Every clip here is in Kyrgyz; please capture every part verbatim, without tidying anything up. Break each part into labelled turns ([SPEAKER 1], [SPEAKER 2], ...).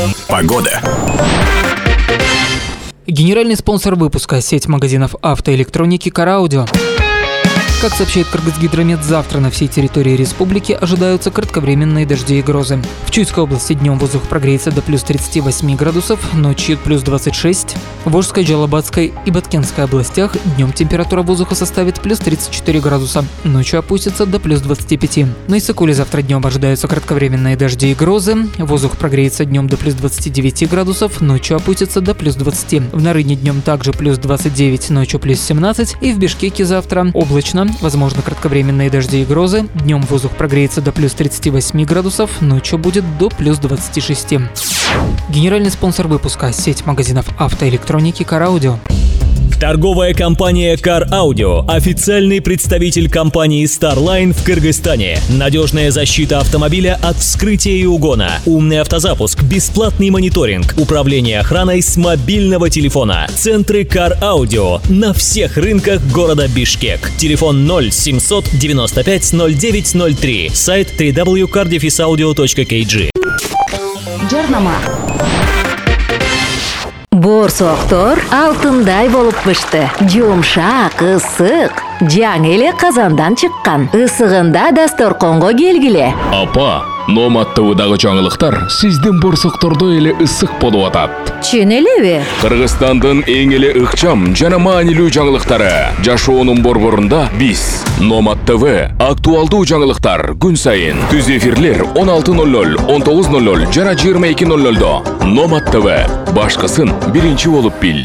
[SPEAKER 1] Погода.
[SPEAKER 2] Генеральный спонсор выпуска – сеть магазинов автоэлектроники «Караудио». Как сообщает Кыргызгидромет, завтра на всей территории республики ожидаются кратковременные дожди и грозы. В Чуйской области днем воздух прогреется до плюс тридцати восьми градусов, ночью плюс двадцать шесть. В Волжской, Джалабадской и Баткенской областях днем температура воздуха составит плюс тридцать четыре градуса, ночью опустится до плюс двадцати пяти. На Иссыкуле завтра днем ожидаются кратковременные дожди и грозы. Воздух прогреется днем до плюс двадцати девяти градусов, ночью опустится до плюс двадцати. В Нарыне днем также плюс двадцать девять, ночью плюс семнадцать. И в Бишкеке завтра облачно. Возможно кратковременные дожди и грозы. Днем воздух прогреется до плюс тридцати восьми градусов, ночью будет до плюс двадцати шести. Генеральный спонсор выпуска – сеть магазинов автоэлектроники «Караудио».
[SPEAKER 3] Торговая компания Car Audio, официальный представитель компании Starline в Кыргызстане. Надежная защита автомобиля от вскрытия и угона, умный автозапуск, бесплатный мониторинг, управление охраной с мобильного телефона. Центры Car Audio на всех рынках города Бишкек. Телефон ноль семьсот девяносто пять ноль девять ноль три. Сайт дабл ю дабл ю дабл ю точка кар дефис аудио точка кей джи.
[SPEAKER 4] Жарнама. Борсоктор алтындай болуп пышты. Жумшак, ысык. Жаңы эле казандан чыккан. Ысыгында дасторконго келгиле.
[SPEAKER 5] Апа, Номад ТВдагы жаңылыктар сиздин борсоктордо эле ысык болуп атат.
[SPEAKER 4] Чын элеби?
[SPEAKER 5] Кыргызстандын эң эле ыкчам жана маанилүү жаңылыктары. Жашоонун борборунда биз Номад ТВ актуалдуу жаңылыктар күн сайын. Түз эфирлер он алты ноль ноль, он тогуз ноль ноль жана жыйырма эки ноль нольдо. Номад ТВ башкысын биринчи болуп бил.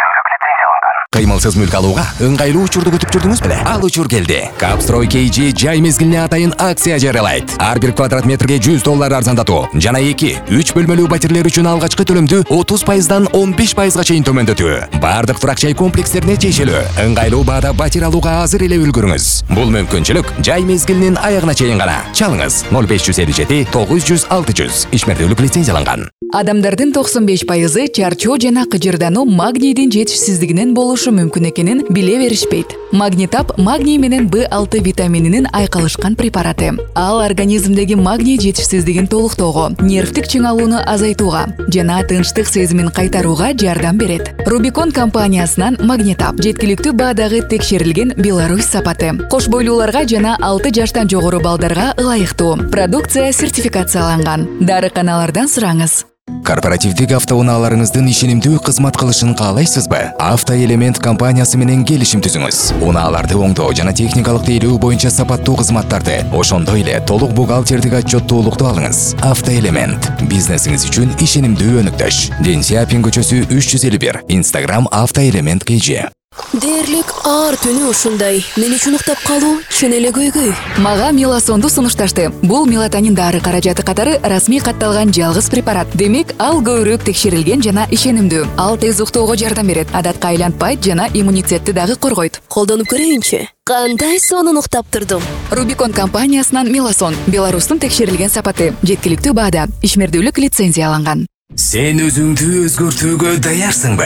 [SPEAKER 1] Кыймылсыз мүлк алууга ыңгайлуу учурду күтүп жүрдүңүз беле? Ал учур келди. Капстрой кей джи жай мезгилине атайын акция жарыялайт. Ар бир квадрат метрге жүз доллар арзандатуу жана эки, үч бөлмөлүү пәтерлер үчүн алгачкы төлөмдү отуз пайыздан он беш пайызга чейин төмөндөтүү. Бардык турак-жай комплекстерине тиешелүү. Ыңгайлуу баада батир алууга азыр эле үлгүрүңүз. Бул мүмкүнчүлүк жай мезгилинин аягына чейин гана. Чалыңыз ноль беш жүз элүү жети тогуз жүз алты жүз. Ишмердүүлүк лицензияланган.
[SPEAKER 6] Адамдардын токсон беш пайызы чарчоо жана кыжырдануу магнийдин жетишсиздигинен болушу мүмкүн экенин биле беришпейт. Магнитап магний менен бэ алты витамининин айкалышкан препараты. Ал организмдеги магний жетишсиздигин толуктоого, нервтик чыңалууну азайтууга жана тынчтык сезимин кайтарууга жардам берет. Рубикон компаниясынан Магнитап жеткиликтүү баадагы текшерилген Беларусь сапаты. Кош бойлууларга жана алты жаштан жогору балдарга ылайыктуу. Продукция сертификацияланган. Дарыканалардан сураңыз.
[SPEAKER 1] Корпоративдик автоунааларыңыздын ишенимдүү кызмат кылышын каалайсызбы? Автоэлемент компаниясы менен келишим түзүңүз. Унааларды оңдоо жана техникалык тейлөө боюнча сапаттуу кызматтарды, ошондой эле толук бухгалтердик отчеттуулукту алыңыз. Автоэлемент бизнесиңиз үчүн ишенимдүү өнүктөш. Ден Сяпин көчөсү үч жүз элүү бир. Instagram автоэлемент кей джи.
[SPEAKER 7] Дээрлик аар түнү ушундай. Мен үчүн уктап калуу чын эле көйгөй.
[SPEAKER 6] Мага меласонду сунушташты. Бул мелатонин дары каражаты катары расмий катталган жалгыз препарат. Демек, ал көбүрөөк текшерилген жана ишенимдүү. Ал тез уктоого жардам берет, адатка айланпайт жана иммунитетти дагы коргойт.
[SPEAKER 7] Колдонуп көрөйүнчү. Кандай сонун уктап турдум.
[SPEAKER 6] Рубикон компаниясынан Меласон, Беларустун текшерилген сапаты, жеткиликтүү баада, ишмердүүлүк лицензияланган.
[SPEAKER 1] Сен өзүңдү өзгөртүүгө даярсыңбы?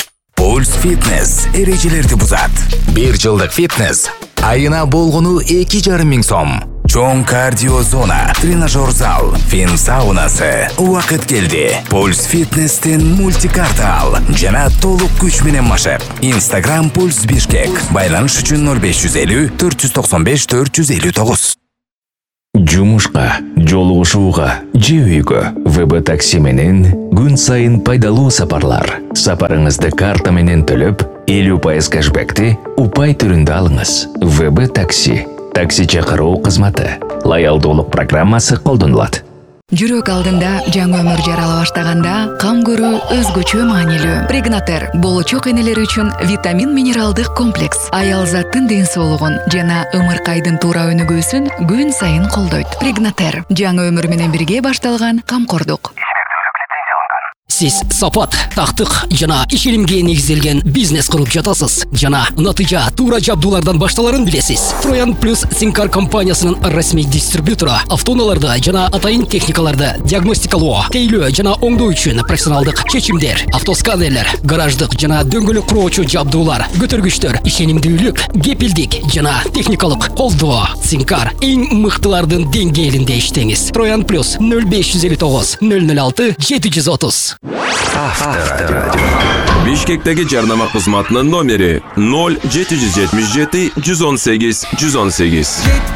[SPEAKER 1] Пульс фитнес эрежелерди бузат. Бир жылдык фитнес айына болгону эки жарым миң сом. Чоң кардио зона, тренажер зал, фин саунасы. Убакыт келди. Пульс фитнестен мультикарта ал жана толук күч менен машып. Instagram Пульс Бишкек. Байланыш үчүн ноль беш жүз элүү төрт жүз токсон беш төрт жүз элүү тогуз.
[SPEAKER 8] Жумушка, жолугушууга, же үйгө ВБ такси менен күн сайын пайдалуу сапарлар. Сапарыңызды карта менен төлөп, элүү пайыз кэшбэкти упай түрүндө алыңыз. ВБ такси, такси чакыруу кызматы, лоялдуулук программасы колдонулат.
[SPEAKER 6] Жүрөк алдында жаңы өмүр жарала баштаганда кам көрүү өзгөчө маанилүү. Прегнатер болочок энелер үчүн витамин минералдык комплекс. Аял заттын ден соолугун жана ымыркайдын туура өнүгүүсүн күн сайын колдойт. Прегнатер жаңы өмүр менен бирге башталган камкордук.
[SPEAKER 9] Сиз сапат, тактык жана ишенимге негизделген бизнес куруп жатасыз. Жана натыйжа туура жабдуулардан башталарын билесиз. Троян плюс Синкар компаниясынын расмий дистрибьютору автоунааларды жана атайын техникаларды диагностикалоо, тейлөө жана оңдоо үчүн профессионалдык чечимдер, автосканерлер, гараждык жана дөңгөлөк куруучу жабдуулар, көтөргүчтөр, ишенимдүүлүк, кепилдик жана техникалык колдоо. Синкар эң мыктылардын деңгээлинде иштеңиз. Троян плюс нөл беш жүз элүү тогуз нөл нөл алты жети жүз отуз.
[SPEAKER 10] Авторадио. Бишкектеги жарнама кызматынын номери нөл жети жүз жетимиш жети жүз он сегиз жүз он сегиз.